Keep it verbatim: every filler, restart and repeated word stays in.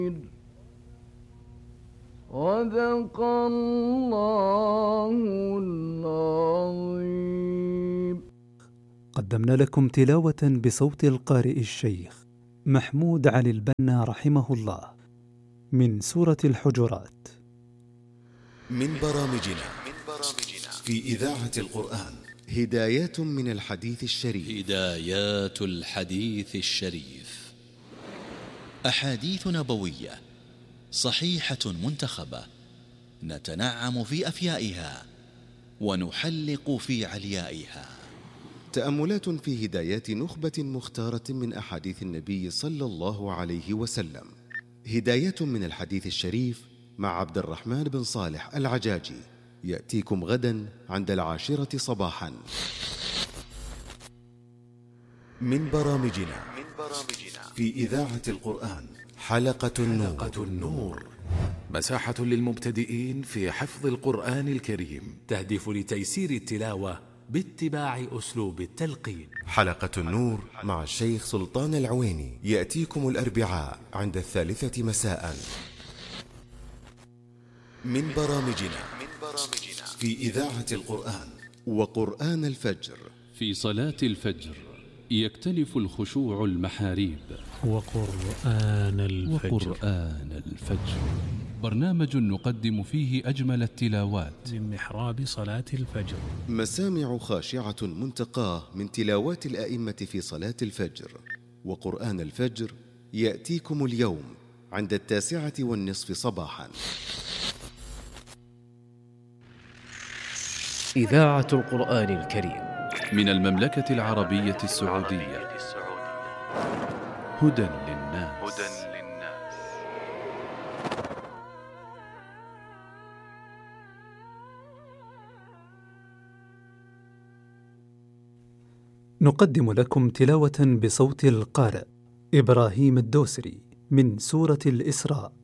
صدق الله العظيم. قدمنا لكم تلاوة بصوت القارئ الشيخ محمود علي البنا رحمه الله من سورة الحجرات. من برامجنا في إذاعة القرآن هدايات من الحديث الشريف. هدايات الحديث الشريف، أحاديث نبوية صحيحة منتخبة، نتنعم في أفيائها ونحلق في عليائها. تأملات في هدايات نخبة مختارة من أحاديث النبي صلى الله عليه وسلم. هدايات من الحديث الشريف مع عبد الرحمن بن صالح العجاجي، يأتيكم غدا عند العاشرة صباحا. من برامجنا في إذاعة القرآن حلقة النور, حلقة النور. مساحة للمبتدئين في حفظ القرآن الكريم، تهدف لتيسير التلاوة باتباع أسلوب التلقين. حلقة النور مع الشيخ سلطان العويني يأتيكم الأربعاء عند الثالثة مساء. من برامجنا في إذاعة القرآن وقرآن الفجر. في صلاة الفجر يختلف الخشوع المحاريب. وقرآن الفجر. وقرآن الفجر برنامج نقدم فيه أجمل التلاوات من محراب صلاة الفجر. مسامع خاشعة منتقاه من تلاوات الأئمة في صلاة الفجر. وقرآن الفجر يأتيكم اليوم عند التاسعة والنصف صباحا. إذاعة القرآن الكريم من المملكة العربية السعودية. هدى للناس. نقدم لكم تلاوة بصوت القارئ إبراهيم الدوسري من سورة الإسراء.